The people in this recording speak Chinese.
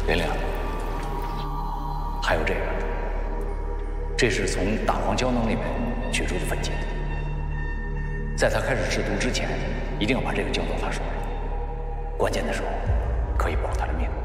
玲玲，还有这个，这是从大黄胶囊里面取出的粉钱。在他开始制毒之前，一定要把这个胶囊发出来，关键的时候可以保他的命。